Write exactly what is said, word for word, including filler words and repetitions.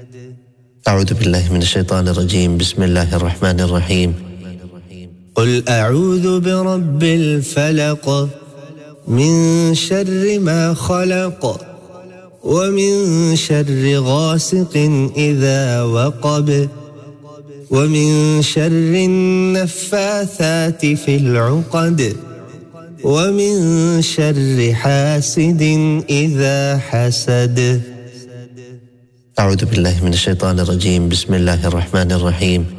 أعوذ بالله من الشيطان الرجيم. بسم الله الرحمن الرحيم. قل أعوذ برب الفلق من شر ما خلق ومن شر غاسق إذا وقب ومن شر النفاثات في العقد ومن شر حاسد إذا حسد. أعوذ بالله من الشيطان الرجيم. بسم الله الرحمن الرحيم.